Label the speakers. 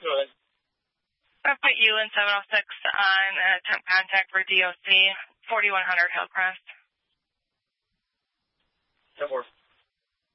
Speaker 1: I'll put you in 706 on attempt contact for DOC, 4100 Hillcrest.
Speaker 2: 10-4.